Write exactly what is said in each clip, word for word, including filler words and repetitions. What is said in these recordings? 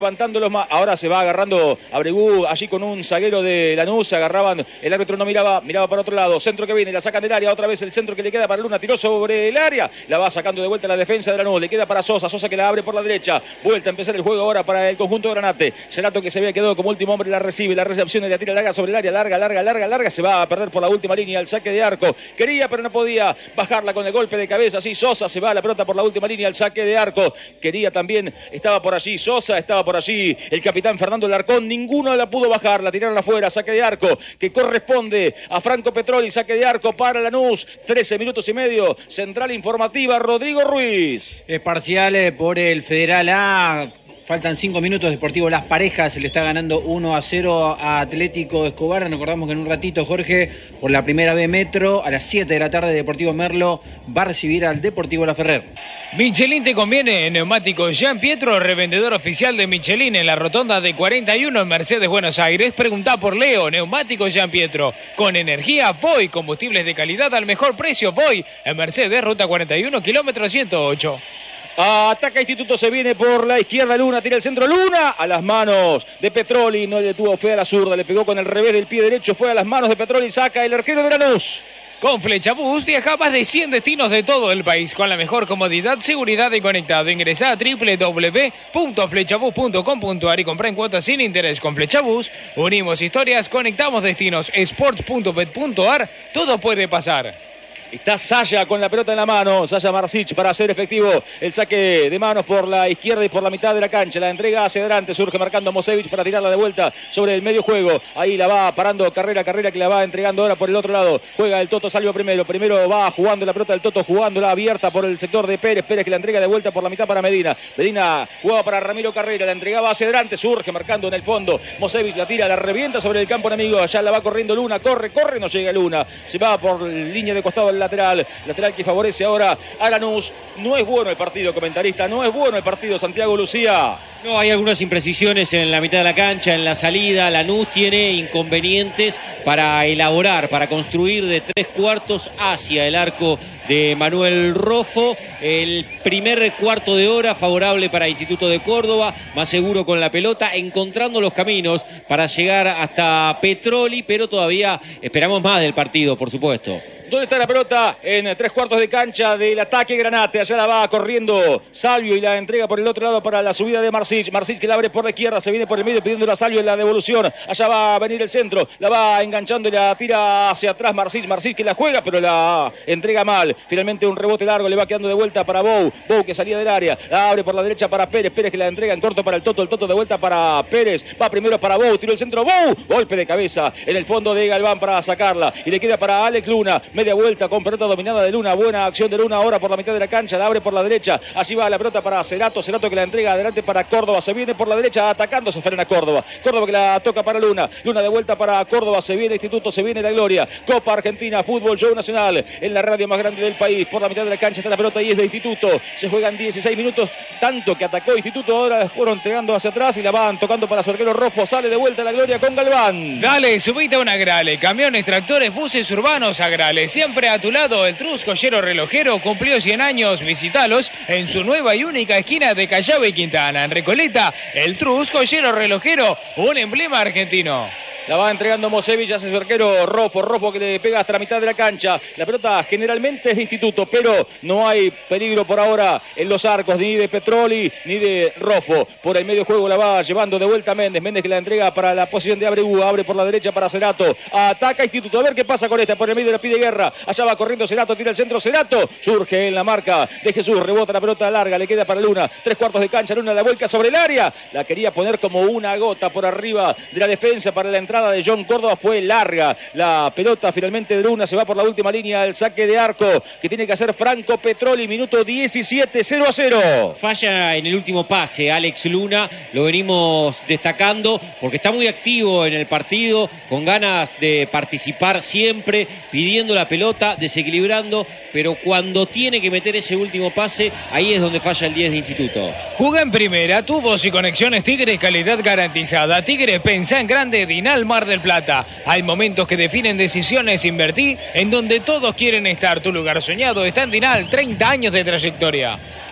levantándolos más, ahora se va agarrando Abregú allí con un zaguero de Lanús, se agarraban, el árbitro no miraba, miraba para otro lado, centro que viene, la sacan del área, otra vez el centro que le queda para Luna, tiró sobre el área, la va sacando de vuelta la defensa de Lanús, le queda para Sosa, Sosa que la abre por la derecha, vuelta a empezar el juego ahora para el conjunto de Granate, Cerato que se había quedado como último hombre, la recibe, la recepción y la tira larga sobre el área, larga, larga, larga, larga, se va a perder por la última línea, el saque de arco, quería pero no podía bajarla con el golpe de cabeza, así Sosa se va a la pelota por la última línea, el saque de arco, quería también, estaba por allí Sosa, estaba por allí el capitán Fernando Larcón, ninguno la pudo bajar, la tiraron afuera, saque de arco que corresponde a Franco Petroli, saque de arco para Lanús, trece minutos y medio, central informativa Rodrigo Ruiz. Es parcial eh, por el Federal A. Faltan cinco minutos, Deportivo Las Parejas le está ganando uno a cero a Atlético Escobar. Recordamos que en un ratito, Jorge, por la primera B Metro, a las siete de la tarde, Deportivo Merlo va a recibir al Deportivo La Ferrer. Michelin te conviene, neumáticos Jean Pietro, revendedor oficial de Michelin en la rotonda de cuarenta y uno en Mercedes, Buenos Aires. Preguntá por Leo, neumáticos Jean Pietro. Con energía, voy, combustibles de calidad al mejor precio, voy. En Mercedes, ruta cuarenta y uno, kilómetro ciento ocho. Ataca Instituto, se viene por la izquierda Luna, tira el centro Luna, a las manos de Petroli, no le detuvo, fue a la zurda, le pegó con el revés del pie derecho, fue a las manos de Petroli, saca el arquero de Lanús. Con Flechabús viaja a más de cien destinos de todo el país con la mejor comodidad, seguridad y conectado. Ingresá a doble u doble u doble u punto flechabús punto com punto a r y comprá en cuotas sin interés. Con Flechabús unimos historias, conectamos destinos. sport punto bet punto a r, todo puede pasar. Está Saya con la pelota en la mano, Saya Marsic para hacer efectivo el saque de manos por la izquierda y por la mitad de la cancha. La entrega hacia adelante, surge marcando Mosevich para tirarla de vuelta sobre el medio juego. Ahí la va parando Carrera, Carrera que la va entregando ahora por el otro lado. Juega el Toto Salvio primero, primero va jugando la pelota del Toto, jugándola abierta por el sector de Pérez. Pérez que la entrega de vuelta por la mitad para Medina. Medina jugaba para Ramiro Carrera, la entregaba hacia adelante, surge marcando en el fondo. Mosevich la tira, la revienta sobre el campo enemigo. Allá la va corriendo Luna, corre, corre, no llega Luna. Se va por línea de costado el lateral, lateral que favorece ahora a Lanús. No es bueno el partido, comentarista, no es bueno el partido, Santiago Lucía. No, hay algunas imprecisiones en la mitad de la cancha, en la salida. Lanús tiene inconvenientes para elaborar, para construir de tres cuartos hacia el arco de Manuel Rofo. El primer cuarto de hora favorable para Instituto de Córdoba, más seguro con la pelota, encontrando los caminos para llegar hasta Petroli, pero todavía esperamos más del partido, por supuesto. ¿Dónde está la pelota? En tres cuartos de cancha del ataque Granate. Allá la va corriendo Salvio y la entrega por el otro lado para la subida de Marsic. Marsic que la abre por la izquierda, se viene por el medio pidiendo a Salvio en la devolución. Allá va a venir el centro, la va enganchando y la tira hacia atrás Marsic. Marsic que la juega, pero la entrega mal. Finalmente un rebote largo, le va quedando de vuelta para Bou. Bou que salía del área, la abre por la derecha para Pérez. Pérez que la entrega en corto para el Toto. El Toto de vuelta para Pérez. Va primero para Bou, tiró el centro Bou. Golpe de cabeza en el fondo de Galván para sacarla. Y le queda para Alex Luna. Media vuelta con pelota dominada de Luna. Buena acción de Luna ahora por la mitad de la cancha. La abre por la derecha. Allí va la pelota para Cerato. Cerato que la entrega adelante para Córdoba. Se viene por la derecha atacando. Se frena Córdoba. Córdoba que la toca para Luna. Luna de vuelta para Córdoba. Se viene Instituto. Se viene la gloria. Copa Argentina. Fútbol Show Nacional. En la radio más grande del país. Por la mitad de la cancha está la pelota y es de Instituto. Se juegan dieciséis minutos. Tanto que atacó Instituto. Ahora fueron entregando hacia atrás y la van tocando para su arquero Rofo. Sale de vuelta la gloria con Galván. Dale, subite a una Grale. Camiones, tractores, buses urbanos a Grale. Siempre a tu lado, el Trus Joyero Relojero cumplió cien años. Visitalos en su nueva y única esquina de Callao y Quintana. En Recoleta, el Trus Joyero Relojero, un emblema argentino. La va entregando Mosevich, hace su arquero Rofo. Rofo que le pega hasta la mitad de la cancha. La pelota generalmente es de Instituto, pero no hay peligro por ahora en los arcos, ni de Petroli, ni de Rofo. Por el medio juego la va llevando de vuelta Méndez. Méndez que la entrega para la posición de Abreu. Abre por la derecha para Cerato. Ataca Instituto. A ver qué pasa con esta. Por el medio le pide guerra. Allá va corriendo Cerato, tira el centro. Cerato surge en la marca de Jesús. Rebota la pelota larga. Le queda para Luna. Tres cuartos de cancha. Luna la vuelca sobre el área. La quería poner como una gota por arriba de la defensa para la entrada de John Córdoba. Fue larga la pelota finalmente de Luna. Se va por la última línea el saque de arco que tiene que hacer Franco Petroli. Minuto diecisiete, cero a cero. Falla en el último pase Alex Luna. Lo venimos destacando porque está muy activo en el partido, con ganas de participar siempre, pidiendo la pelota, desequilibrando, pero cuando tiene que meter ese último pase, ahí es donde falla el diez de Instituto. Juega en primera, tubos y conexiones Tigre, calidad garantizada. Tigre, pensá en grande, Dinal Mar del Plata. Hay momentos que definen decisiones. Invertí en donde todos quieren estar. Tu lugar soñado está en Dinal, treinta años de trayectoria.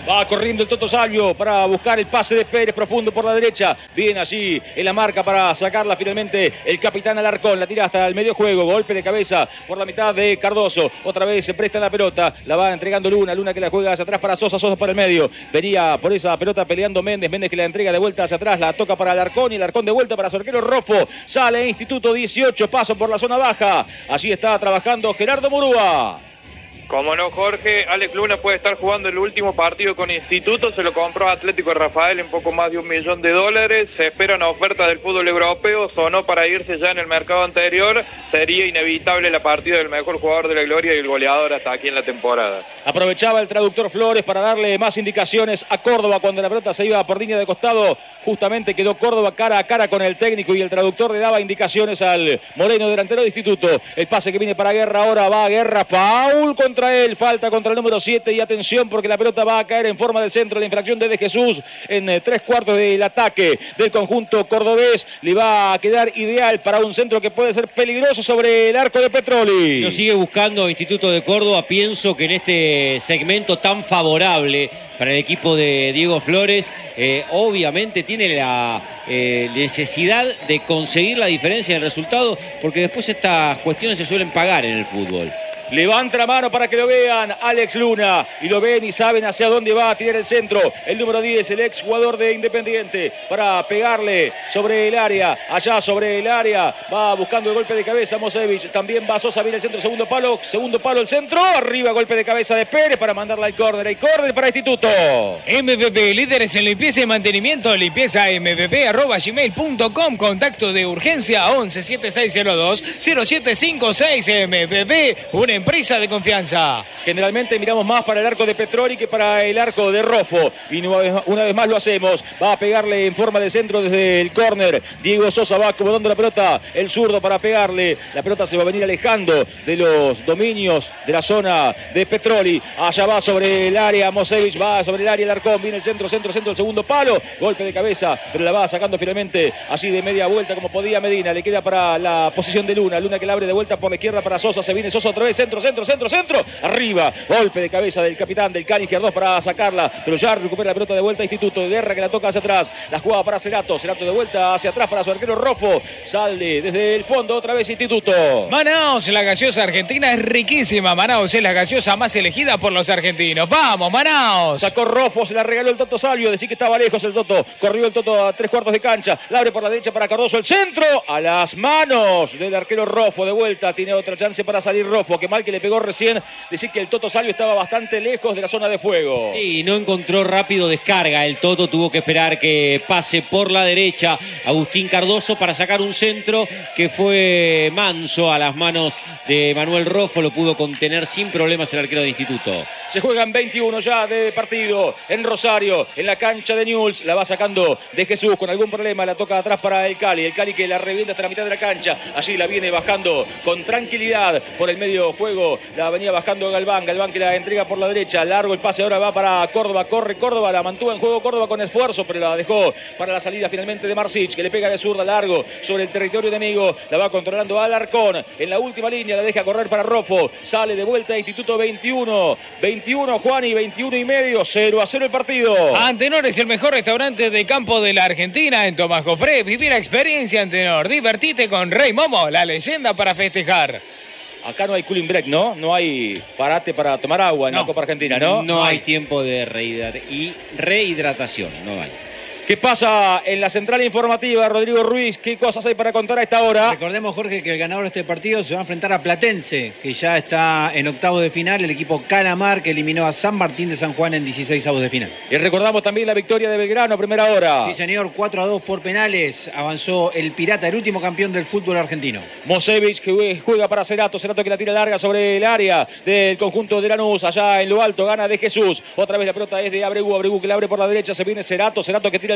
Va corriendo el Toto Salvio para buscar el pase de Pérez profundo por la derecha. Bien allí en la marca para sacarla finalmente el capitán Alarcón. La tira hasta el medio juego. Golpe de cabeza por la mitad de Cardoso. Otra vez se presta la pelota. La va entregando Luna. Luna que la juega hacia atrás para Sosa. Sosa para el medio. Venía por esa pelota peleando Méndez. Méndez que la entrega de vuelta hacia atrás. La toca para Alarcón y Alarcón de vuelta para su arquero Rofo. Sale Instituto dieciocho. Paso por la zona baja. Allí está trabajando Gerardo Murúa. Como no, Jorge, Alex Luna puede estar jugando el último partido con Instituto, se lo compró Atlético Rafael en poco más de un millón de dólares, se espera una oferta del fútbol europeo, sonó para irse ya en el mercado anterior, sería inevitable la partida del mejor jugador de la gloria y el goleador hasta aquí en la temporada. Aprovechaba el traductor Flores para darle más indicaciones a Córdoba cuando la pelota se iba por línea de costado, justamente quedó Córdoba cara a cara con el técnico y el traductor le daba indicaciones al Moreno, delantero de Instituto. El pase que viene para Guerra, ahora va Guerra, foul contra él, falta contra el número siete y atención porque la pelota va a caer en forma de centro, la infracción de De Jesús en eh, tres cuartos del ataque del conjunto cordobés, le va a quedar ideal para un centro que puede ser peligroso sobre el arco de Petroli. Lo sigue buscando Instituto de Córdoba, pienso que en este segmento tan favorable para el equipo de Diego Flores, eh, obviamente tiene la eh, necesidad de conseguir la diferencia en el resultado, porque después estas cuestiones se suelen pagar en el fútbol. Levanta la mano para que lo vean Alex Luna y lo ven y saben hacia dónde va a tirar el centro. El número diez, el ex jugador de Independiente, para pegarle sobre el área, allá sobre el área. Va buscando el golpe de cabeza Mosevich. También va Sosa, viene el centro, segundo palo, segundo palo el centro. Arriba golpe de cabeza de Pérez para mandarla al córner. Hay córner para Instituto. M V P, líderes en limpieza y mantenimiento. Limpieza m v p arroba gmail punto com. Contacto de urgencia once setenta y seis cero dos cero siete cinco seis. M V P, una empresa de confianza. Generalmente miramos más para el arco de Petroli que para el arco de Rofo. Y una vez más lo hacemos. Va a pegarle en forma de centro desde el córner. Diego Sosa va acomodando la pelota. El zurdo para pegarle. La pelota se va a venir alejando de los dominios de la zona de Petroli. Allá va sobre el área. Mosevich va sobre el área. El Alarcón viene el centro, centro, centro. El segundo palo. Golpe de cabeza. Pero la va sacando finalmente así de media vuelta como podía Medina. Le queda para la posición de Luna. Luna que la abre de vuelta por la izquierda para Sosa. Se viene Sosa otra vez. Centro, centro, centro, centro. Arriba. Golpe de cabeza del capitán del Cani Izquierdos para sacarla. Pero ya recupera la pelota de vuelta Instituto. Guerra que la toca hacia atrás. La jugada para Cerato. Cerato de vuelta hacia atrás para su arquero Rofo. Sale desde el fondo otra vez Instituto. Manaos, la gaseosa argentina es riquísima. Manaos es la gaseosa más elegida por los argentinos. ¡Vamos, Manaos! Sacó Rofo, se la regaló el Toto Salvio. Decía que estaba lejos el Toto. Corrió el Toto a tres cuartos de cancha. La abre por la derecha para Cardoso. El centro a las manos del arquero Rofo. De vuelta tiene otra chance para salir Rofo. Qué mal que le pegó recién. Decir que el Toto Salvio estaba bastante lejos de la zona de fuego. Sí, no encontró rápido descarga. El Toto tuvo que esperar que pase por la derecha Agustín Cardoso para sacar un centro que fue manso a las manos de Manuel Rofo. Lo pudo contener sin problemas el arquero de Instituto. Se juegan veintiuno ya de partido en Rosario, en la cancha de Newell's. La va sacando De Jesús con algún problema. La toca atrás para el Cali. El Cali que la revienta hasta la mitad de la cancha. Allí la viene bajando con tranquilidad por el medio juego. La venía bajando Galván. Galván que la entrega por la derecha. Largo el pase. Ahora va para Córdoba. Corre Córdoba. La mantuvo en juego Córdoba con esfuerzo, pero la dejó para la salida finalmente de Marsic, que le pega de zurda largo sobre el territorio enemigo. La va controlando Alarcón. En la última línea la deja correr para Rofo. Sale de vuelta a Instituto veintiuno. veintiuno Juani, veintiuno y medio, cero a cero el partido. Antenor es el mejor restaurante de campo de la Argentina en Tomás Jofré. Vivir la experiencia Antenor. Divertite con Rey Momo, la leyenda para festejar. Acá no hay cooling break, ¿no? No hay parate para tomar agua en no, la Copa Argentina, ¿no? No hay tiempo de rehidra- y rehidratación, no hay. ¿Qué pasa en la central informativa, Rodrigo Ruiz? ¿Qué cosas hay para contar a esta hora? Recordemos, Jorge, que el ganador de este partido se va a enfrentar a Platense, que ya está en octavos de final. El equipo Calamar, que eliminó a San Martín de San Juan en dieciséis avos de final. Y recordamos también la victoria de Belgrano, primera hora. Sí, señor, cuatro a dos por penales. Avanzó el Pirata, el último campeón del fútbol argentino. Mosevich que juega para Cerato. Cerato que la tira larga sobre el área del conjunto de Lanús. Allá en lo alto gana De Jesús. Otra vez la pelota es de Abregu. Abregu que la abre por la derecha. Se viene Cerato. Cerato que tira el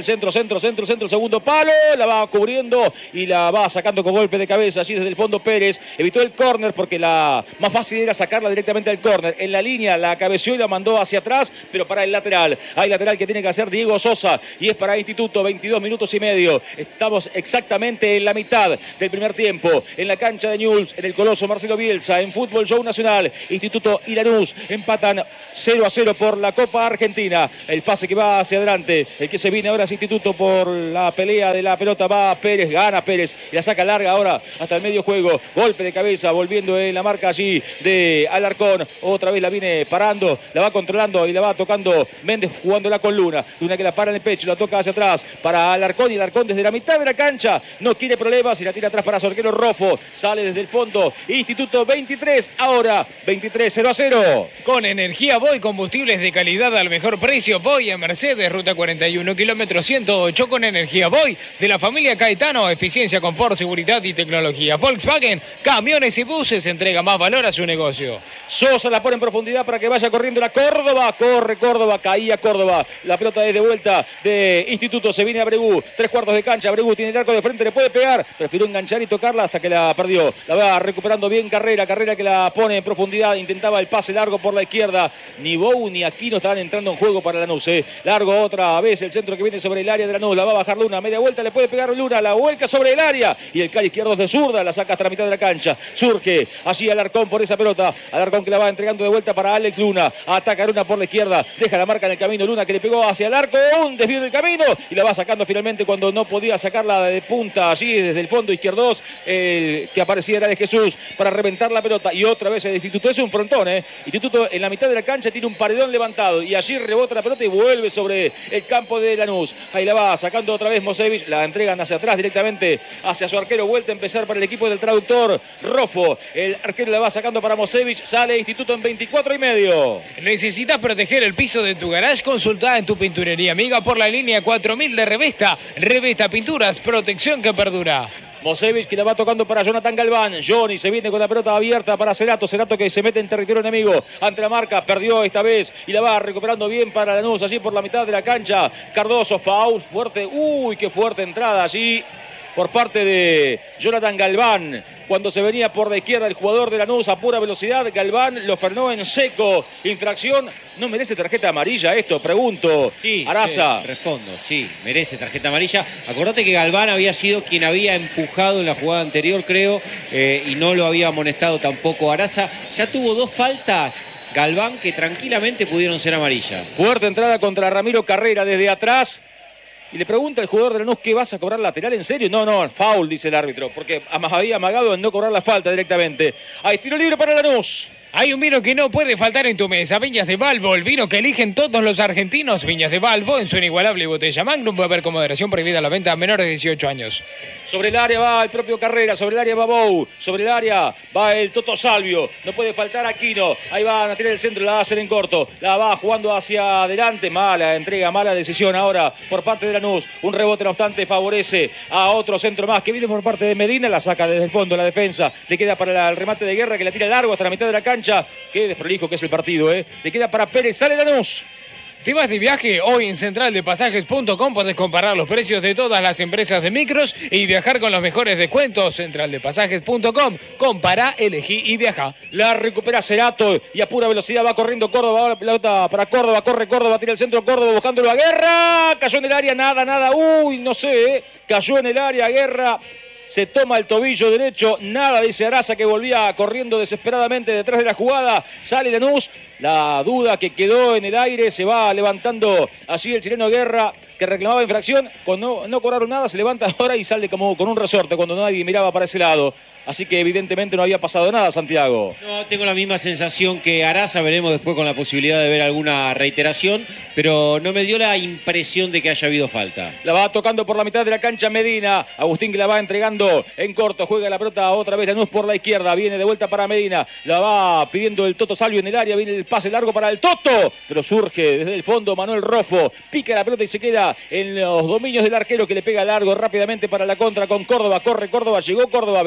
el centro, centro, centro, centro, segundo palo, la va cubriendo y la va sacando con golpe de cabeza allí desde el fondo Pérez. Evitó el córner porque la más fácil era sacarla directamente al córner. En la línea la cabeció y la mandó hacia atrás, pero para el lateral. Hay lateral que tiene que hacer Diego Sosa y es para Instituto, veintidós minutos y medio. Estamos exactamente en la mitad del primer tiempo. En la cancha de Newell's, en el Coloso Marcelo Bielsa, en Fútbol Show Nacional, Instituto y Lanús empatan cero a cero por la Copa Argentina. El pase que va hacia adelante, el que se viene ahora es Instituto por la pelea de la pelota, va Pérez, gana Pérez y la saca larga ahora hasta el medio juego. Golpe de cabeza, volviendo en la marca allí de Alarcón. Otra vez la viene parando, la va controlando y la va tocando Méndez, jugándola con Luna. Luna que la para en el pecho, la toca hacia atrás para Alarcón y Alarcón desde la mitad de la cancha no quiere problemas y la tira atrás para su arquero Rofo. Sale desde el fondo. Instituto veintitrés, ahora veintitrés, cero a cero. Con Energía Voy, combustibles de calidad al mejor precio. Voy a Mercedes, ruta cuarenta y uno, kilómetro ciento ocho. Con Energía Voy, de la familia Caetano, eficiencia, confort, seguridad y tecnología. Volkswagen, camiones y buses, entrega más valor a su negocio. Sosa la pone en profundidad para que vaya corriendo la Córdoba. Corre Córdoba, caía Córdoba. La pelota es de vuelta de Instituto. Se viene a Bregú. Tres cuartos de cancha. Bregú tiene el arco de frente, le puede pegar. Prefirió enganchar y tocarla hasta que la perdió. La va recuperando bien Carrera. Carrera que la pone en profundidad. Intentaba el pase largo por la izquierda. Ni Bou ni Aquino estaban entrando en juego para Lanús. Eh. Largo otra vez el centro que viene sobre el área de Lanús. La va a bajar Luna. Media vuelta le puede pegar Luna. La vuelca sobre el área. Y el cara izquierdo es de zurda. La saca hasta la mitad de la cancha. Surge así Alarcón por esa pelota. Alarcón que la va entregando de vuelta para Alex Luna. Ataca Luna por la izquierda. Deja la marca en el camino. Luna que le pegó hacia el arco. Un desvío del camino. Y la va sacando finalmente cuando no podía sacarla de punta allí desde el fondo izquierdo. El que aparecía era de Jesús para reventar la pelota. Y otra vez el Instituto. Es un frontón, ¿eh? Instituto en la mitad de la cancha tiene un paredón levantado. Y allí rebota la pelota y vuelve sobre el campo de Lanús. Ahí la va sacando otra vez Mosevich. La entregan hacia atrás directamente hacia su arquero. Vuelta a empezar para el equipo del traductor Rofo. El arquero la va sacando para Mosevich. Sale Instituto en veinticuatro y medio. ¿Necesitas proteger el piso de tu garage? Consulta en tu pinturería amiga por la línea cuatro mil de Revesta. Revesta Pinturas, protección que perdura. Mosevich que la va tocando para Jonathan Galván. Johnny se viene con la pelota abierta para Cerato. Cerato que se mete en territorio enemigo. Ante la marca, perdió esta vez y la va recuperando bien para Lanús. Allí por la mitad de la cancha. Cardoso, foul, fuerte. Uy, qué fuerte entrada allí por parte de Jonathan Galván. Cuando se venía por la izquierda el jugador de Lanús a pura velocidad, Galván lo frenó en seco. Infracción. ¿No merece tarjeta amarilla esto? Pregunto. Sí, Araza. Sí, respondo, sí, merece tarjeta amarilla. Acordate que Galván había sido quien había empujado en la jugada anterior, creo, eh, y no lo había amonestado tampoco Araza. Ya tuvo dos faltas Galván que tranquilamente pudieron ser amarillas. Fuerte entrada contra Ramiro Carrera desde atrás. Y le pregunta al jugador de Lanús, ¿qué vas a cobrar lateral? ¿En serio? No, no, foul, dice el árbitro, porque había amagado en no cobrar la falta directamente. Hay tiro libre para Lanús. Hay un vino que no puede faltar en tu mesa, Viñas de Balbo, el vino que eligen todos los argentinos. Viñas de Balbo, en su inigualable botella Magnum, va a haber con moderación prohibida la venta a menores de dieciocho años. Sobre el área va el propio Carrera, sobre el área va Bou, sobre el área va el Toto Salvio, no puede faltar Aquino, ahí va a tirar el centro, la va a hacer en corto, la va jugando hacia adelante, mala entrega, mala decisión ahora por parte de Lanús, un rebote no obstante favorece a otro centro más que viene por parte de Medina, la saca desde el fondo la defensa, le queda para el remate de Guerra que la tira largo hasta la mitad de la cancha. Qué desprolijo que es el partido, ¿eh? Le queda para Pérez, sale Lanús. ¿Te vas de viaje? Hoy en central de pasajes punto com podés comparar los precios de todas las empresas de micros y viajar con los mejores descuentos. central de pasajes punto com. Compará, elegí y viajá. La recupera Cerato y a pura velocidad va corriendo Córdoba. Ahora pelota para Córdoba. Corre Córdoba, tira el centro Córdoba buscándolo a Guerra. Cayó en el área, nada, nada. Uy, no sé, ¿eh? Cayó en el área Guerra. Se toma el tobillo derecho, nada, dice Araza que volvía corriendo desesperadamente detrás de la jugada. Sale Lanús, la duda que quedó en el aire, se va levantando allí el chileno Guerra que reclamaba infracción. Cuando no, no cobraron nada, se levanta ahora y sale como con un resorte cuando nadie miraba para ese lado. Así que evidentemente no había pasado nada, Santiago. No, tengo la misma sensación que Araza, veremos después con la posibilidad de ver alguna reiteración, pero no me dio la impresión de que haya habido falta. La va tocando por la mitad de la cancha Medina, Agustín que la va entregando en corto, juega la pelota otra vez Lanús por la izquierda, viene de vuelta para Medina, la va pidiendo el Toto Salvio en el área, viene el pase largo para el Toto, pero surge desde el fondo Manuel Rofo, pica la pelota y se queda en los dominios del arquero que le pega largo rápidamente para la contra con Córdoba, corre Córdoba, llegó Córdoba veloz,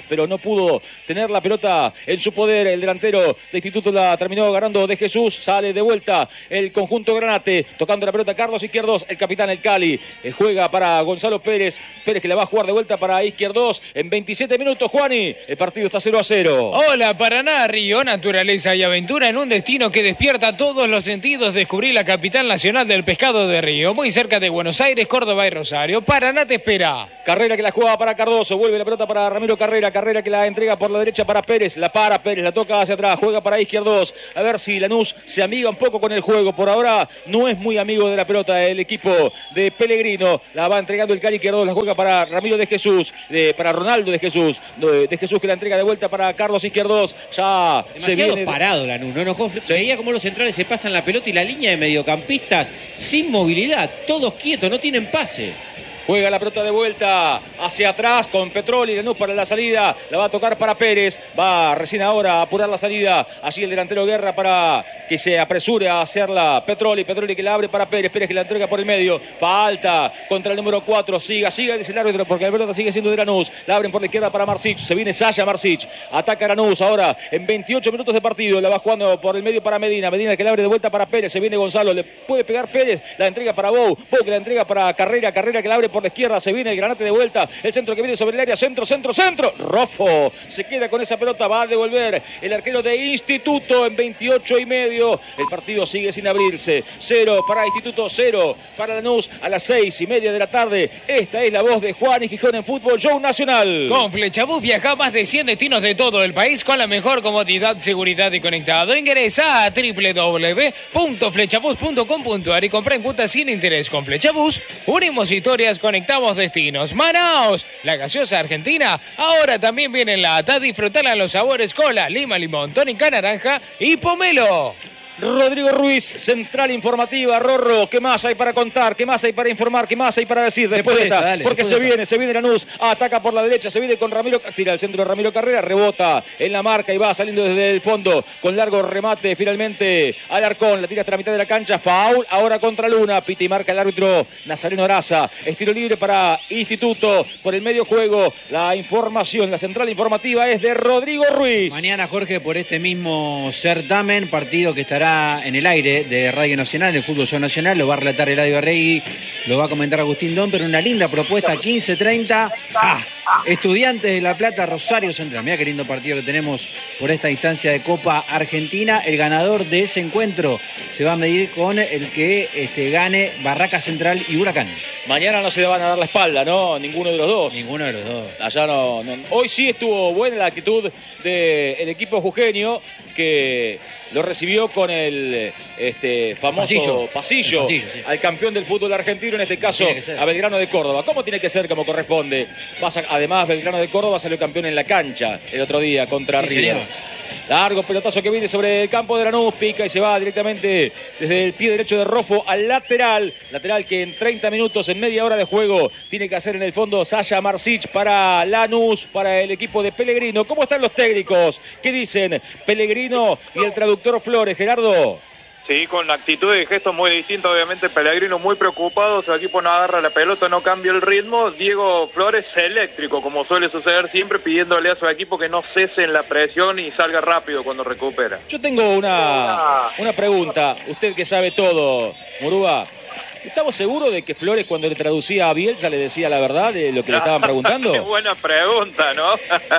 pero no pudo tener la pelota en su poder. El delantero de Instituto la terminó ganando De Jesús. Sale de vuelta el conjunto Granate, tocando la pelota Carlos Izquierdos, el capitán, el Cali. Eh, juega para Gonzalo Pérez. Pérez que la va a jugar de vuelta para Izquierdos. En veintisiete minutos, Juani, el partido está cero a cero. Hola, Paraná, Río, naturaleza y aventura en un destino que despierta todos los sentidos. Descubrí la capital nacional del pescado de Río, muy cerca de Buenos Aires, Córdoba y Rosario. Paraná te espera. Carrera que la juega para Cardoso, vuelve la pelota para Ramiro Carrera. Carrera que la entrega por la derecha para Pérez, la para Pérez, la toca hacia atrás, juega para Izquierdos. A ver si Lanús se amiga un poco con el juego. Por ahora no es muy amigo de la pelota el equipo de Pellegrino. La va entregando el Cali Izquierdos, la juega para Ramiro de Jesús, de, para Ronaldo de Jesús. De, de Jesús que la entrega de vuelta para Carlos Izquierdos. Ya demasiado se viene parado Lanús, ¿no? Enojó. Veía cómo los centrales se pasan la pelota y la línea de mediocampistas sin movilidad, todos quietos, no tienen pase. Juega la pelota de vuelta hacia atrás con Petroli. Lanús para la salida. La va a tocar para Pérez. Va recién ahora a apurar la salida. Allí el delantero Guerra para que se apresure a hacerla. Petroli. Petroli que la abre para Pérez. Pérez que la entrega por el medio. Falta contra el número cuatro. Siga, siga, dice el árbitro, porque la pelota sigue siendo de Lanús. La abren por la izquierda para Marsic. Se viene Saya Marsic. Ataca Lanús ahora en veintiocho minutos de partido. La va jugando por el medio para Medina. Medina que la abre de vuelta para Pérez. Se viene Gonzalo. Le puede pegar Pérez. La entrega para Bou. Bou que la entrega para Carrera. Carrera que la abre por la izquierda, se viene el Granate de vuelta, el centro que viene sobre el área, centro, centro, centro, Rofo se queda con esa pelota, va a devolver el arquero de Instituto en veintiocho y medio, el partido sigue sin abrirse, cero para Instituto, cero para Lanús a las seis y media de la tarde. Esta es la voz de Juan y Gijón en Fútbol Show Nacional. Con Flechabús viaja a más de cien destinos de todo el país con la mejor comodidad, seguridad y conectado. Ingresa a doble u doble u doble u punto flechabús punto com punto a r y compra en cuotas sin interés. Con Flechabús unimos historias, conectamos destinos. Manaos, la gaseosa argentina, ahora también viene en lata. Disfrutala en los sabores cola, lima, limón, tónica, naranja y pomelo. Rodrigo Ruiz, Central Informativa. Rorro, ¿qué más hay para contar? ¿Qué más hay para informar? ¿Qué más hay para decir después, después de esta? Dale, porque se viene, se viene Lanús, ataca por la derecha, se viene con Ramiro, tira al centro de Ramiro Carrera, rebota en la marca y va saliendo desde el fondo con largo remate finalmente Alarcón, la tira hasta la mitad de la cancha, foul, ahora contra Luna, pita y marca el árbitro Nazareno Araza, estilo libre para Instituto, por el medio juego, la información, la Central Informativa es de Rodrigo Ruiz. Mañana, Jorge, por este mismo certamen, partido que estará en el aire de Radio Nacional, el Fútbol Show Nacional, lo va a relatar Eladio Arregui, lo va a comentar Agustín Don, pero una linda propuesta, quince treinta, ah, Estudiantes de La Plata, Rosario Central. Mirá qué lindo partido que tenemos por esta instancia de Copa Argentina. El ganador de ese encuentro se va a medir con el que este, gane Barraca Central y Huracán. Mañana no se le van a dar la espalda, ¿no? Ninguno de los dos. Ninguno de los dos. Allá no, no. Hoy sí estuvo buena la actitud del equipo jujeño, que lo recibió con el este, famoso pasillo, pasillo, pasillo sí. al campeón del fútbol argentino, en este caso a Belgrano de Córdoba. ¿Cómo tiene que ser como corresponde? Pasa, además, Belgrano de Córdoba salió campeón en la cancha el otro día contra sí, River. Largo pelotazo que viene sobre el campo de Lanús, pica y se va directamente desde el pie derecho de Rofo al lateral. Lateral que en treinta minutos, en media hora de juego, tiene que hacer en el fondo Saya Marsic para Lanús, para el equipo de Pellegrino. ¿Cómo están los técnicos? ¿Qué dicen Pellegrino y el traductor Flores, Gerardo? Sí, con actitud y gestos muy distintos, obviamente Pellegrino muy preocupado, su equipo no agarra la pelota, no cambia el ritmo. Diego Flores eléctrico, como suele suceder siempre, pidiéndole a su equipo que no cese en la presión y salga rápido cuando recupera. Yo tengo una, una pregunta, usted que sabe todo, Murúa. ¿Estamos seguros de que Flores, cuando le traducía a Bielsa, le decía la verdad de lo que le estaban preguntando? Qué buena pregunta, ¿no?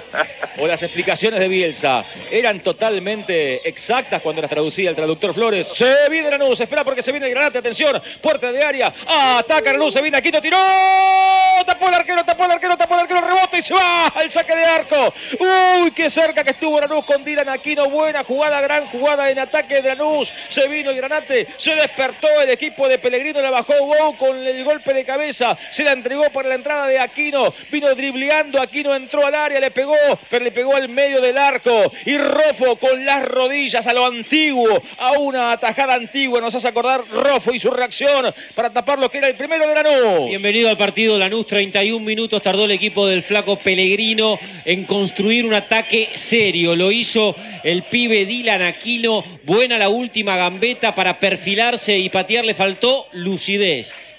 ¿O las explicaciones de Bielsa eran totalmente exactas cuando las traducía el traductor Flores? Se viene Lanús, espera porque se viene el Granate, atención, puerta de área, ataca Lanús, se viene Aquino, tiró, tapó el arquero, tapó el arquero, tapó el arquero, rebota y se va al saque de arco. Uy, qué cerca que estuvo Lanús con Dylan Aquino, buena jugada, gran jugada en ataque de Lanús, se vino el Granate, se despertó el equipo de Pellegrino, la bajó Bou con el golpe de cabeza, se la entregó para la entrada de Aquino, vino dribleando, Aquino entró al área, le pegó, pero le pegó al medio del arco, y Rofo con las rodillas a lo antiguo, a una atajada antigua, nos hace acordar Rofo y su reacción para tapar lo que era el primero de Lanús. Bienvenido al partido Lanús, treinta y un minutos tardó el equipo del flaco Pellegrino en construir un ataque serio, lo hizo el pibe Dylan Aquino, buena la última gambeta para perfilarse y patear, le faltó lucidez.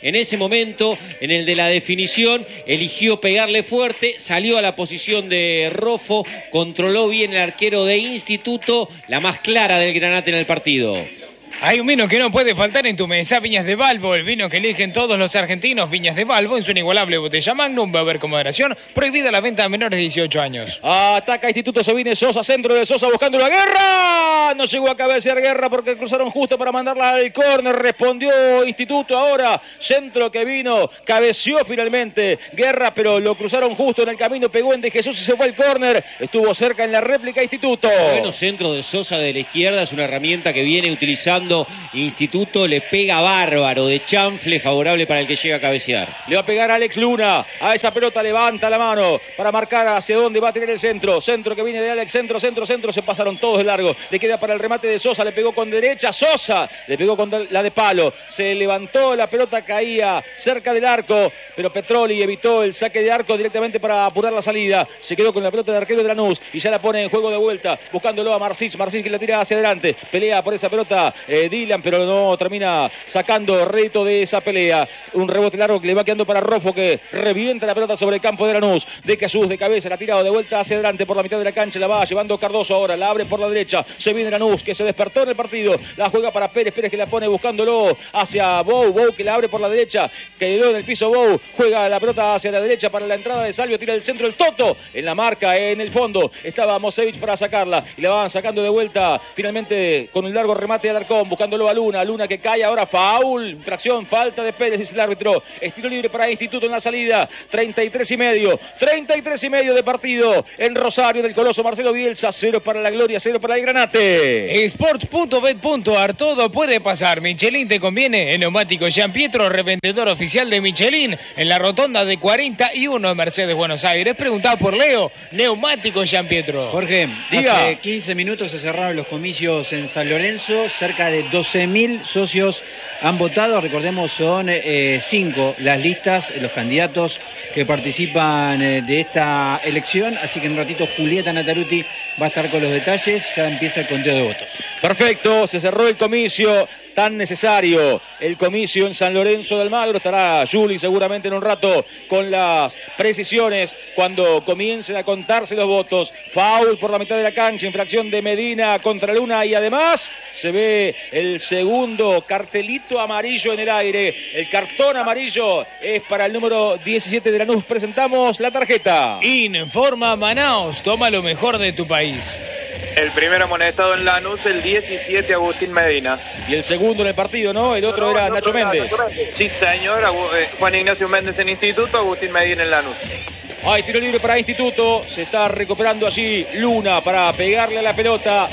En ese momento, en el de la definición, eligió pegarle fuerte, salió a la posición de Roffo, controló bien el arquero de Instituto, la más clara del Granate en el partido. Hay un vino que no puede faltar en tu mesa, Viñas de Balbo, el vino que eligen todos los argentinos. Viñas de Balbo en su inigualable botella Magnum, beber con moderación, prohibida la venta a menores de dieciocho años. Ataca Instituto, se viene Sosa, centro de Sosa buscando la Guerra. No llegó a cabecear Guerra porque cruzaron justo para mandarla al córner. Respondió Instituto ahora, centro que vino, cabeció finalmente Guerra, pero lo cruzaron justo en el camino, pegó en De Jesús y se fue al córner. Estuvo cerca en la réplica Instituto. Bueno, centro de Sosa de la izquierda, es una herramienta que viene utilizando Instituto, le pega bárbaro de chanfle, favorable para el que llega a cabecear. Le va a pegar a Alex Luna, a esa pelota levanta la mano para marcar hacia dónde va a tener el centro. Centro que viene de Alex, centro, centro, centro, se pasaron todos de largo. Le queda para el remate de Sosa, le pegó con derecha, Sosa, le pegó con la de palo. Se levantó, la pelota caía cerca del arco, pero Petroli evitó el saque de arco directamente para apurar la salida. Se quedó con la pelota de arquero de Lanús y ya la pone en juego de vuelta, buscándolo a Marcich. Marcich que la tira hacia adelante, pelea por esa pelota eh, Dylan, pero no termina sacando rédito de esa pelea. Un rebote largo que le va quedando para Roffo, que revienta la pelota sobre el campo de Lanús. De Jesús de cabeza, la ha tirado de vuelta hacia adelante por la mitad de la cancha, la va llevando Cardoso ahora, la abre por la derecha, se viene Lanús que se despertó en el partido, la juega para Pérez, Pérez que la pone buscándolo hacia Bou, Bou que la abre por la derecha, quedó en el piso Bou, juega la pelota hacia la derecha para la entrada de Salvio, tira el centro el Toto, en la marca, en el fondo, estaba Mosevich para sacarla y la van sacando de vuelta, finalmente con un largo remate de Alarcón, buscándolo a Luna, Luna que cae ahora, foul, infracción, falta de Pérez, dice el árbitro, estilo libre para Instituto en la salida, treinta y tres y medio, treinta y tres y medio de partido en Rosario del Coloso Marcelo Bielsa, cero para la Gloria, cero para el Granate. Sports punto bet punto ar, todo puede pasar, Michelin te conviene, el neumático Gian Pietro, revendedor oficial de Michelin, en la rotonda de cuarenta y uno de Mercedes Buenos Aires, preguntado por Leo, neumático Gian Pietro. Jorge, Diga. Hace quince minutos se cerraron los comicios en San Lorenzo, cerca de doce mil socios han votado, recordemos son eh, cinco las listas, los candidatos que participan eh, de esta elección, así que en un ratito Julieta Nataruti va a estar con los detalles, ya empieza el conteo de votos. Perfecto, se cerró el comicio tan necesario, el comicio en San Lorenzo de Almagro. Estará Juli seguramente en un rato con las precisiones cuando comiencen a contarse los votos. Foul por la mitad de la cancha, infracción de Medina contra Luna y además se ve el segundo cartelito amarillo en el aire. El cartón amarillo es para el número diecisiete de Lanús. Presentamos la tarjeta. Informa Manaos, toma lo mejor de tu país. El primero amonestado en Lanús, el diecisiete, Agustín Medina. Y el segundo en el partido, ¿no? El otro No, era el Nacho otro era Méndez. Nacho Méndez. Sí, señor. Juan Ignacio Méndez en Instituto, Agustín Medina en Lanús. Hay tiro libre para Instituto. Se está recuperando allí Luna para pegarle a la pelota.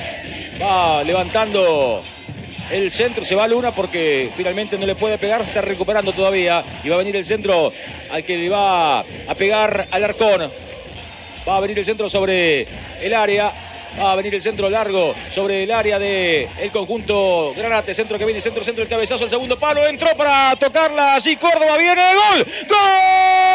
Va levantando el centro. Se va Luna porque finalmente no le puede pegar. Se está recuperando todavía. Y va a venir el centro al que le va a pegar Alarcón. Va a venir el centro sobre el área. Va a venir el centro largo sobre el área del conjunto Granate. Centro que viene, centro, centro, el cabezazo, el segundo palo. Entró para tocarla allí Córdoba. Viene el gol. ¡Gol!